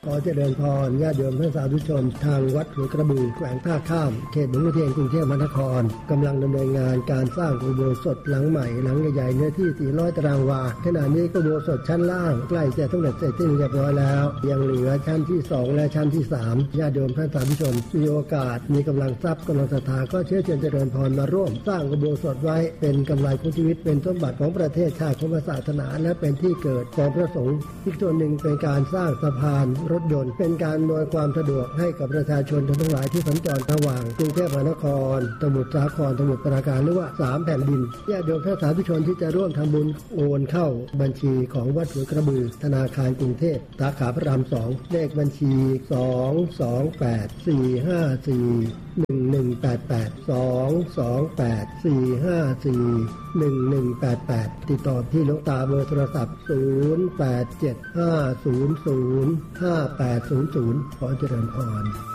ขอเจริญพรญาติโยมท่านสาธุชนทางวัดหัวกระบือแขวงท่าข้ามเขตบางขุนเทียนกรุงเทพมหานครกำลังดำเนินงานการสร้างอุโบสถหลังใหม่หลังใหญ่ๆเนื้อที่400ตารางวาขณะนี้อุโบสถชั้นล่างใกล้จะสำเร็จเสร็จสิ้นเรียบร้อยแล้วยังเหลือชั้นที่2และชั้นที่3ญาติโยมท่านสาธุชนมีโอกาสมีกำลังทรัพย์กำลังศรัทธาก็เชิญเจริญพรมาร่วมสร้างอุโบสถไว้เป็นกำไรของชีวิตเป็นสมบัติของประเทศชาติของศาสนาและเป็นที่เกิดของพระสงฆ์อีกส่วนหนึ่งเป็นการสร้างสะพานรถยนต์เป็นการอำนวยความสะดวกให้กับประชาชนทั้งหลายที่สัญจรระหว่างกรุงเทพมหานครสมุทรสาครสมุทรปราการหรือว่า3แผ่นดินญาติโยมท่านสาธุชนที่จะร่วมทำบุญโอนเข้าบัญชีของวัดหัวกระบือธนาคารกรุงเทพสาขาพระราม2เลขบัญชี228454188 ติดต่อที่หลวงตาเบอร์โทรศัพท์0875005800ขอเจริญพร